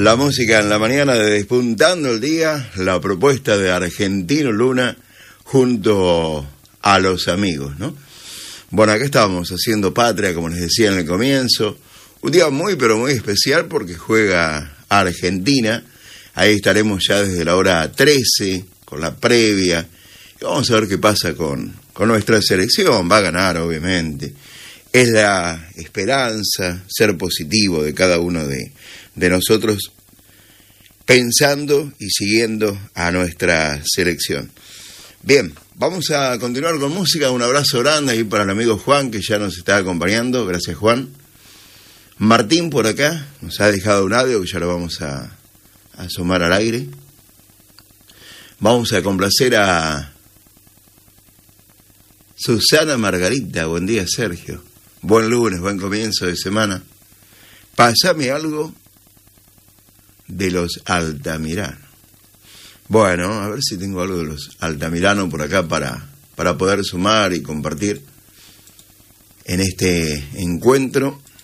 La música en la mañana de Despuntando el Día, la propuesta de Argentino Luna junto a los amigos, ¿no? Bueno, acá estábamos haciendo patria, como les decía en el comienzo, un día muy pero muy especial porque juega Argentina. Ahí estaremos ya desde la hora 13 con la previa y vamos a ver qué pasa con nuestra selección. Va a ganar, obviamente. Es la esperanza, ser positivo de cada uno de nosotros, pensando y siguiendo a nuestra selección. Bien, vamos a continuar con música. Un abrazo grande ahí para el amigo Juan, que ya nos está acompañando. Gracias, Juan. Martín por acá nos ha dejado un audio que ya lo vamos a asomar al aire. Vamos a complacer a Susana Margarita. Buen día, Sergio. Buen lunes, buen comienzo de semana. Pásame algo de los Altamirano. Bueno, a ver si tengo algo de los Altamirano por acá para poder sumar y compartir en este encuentro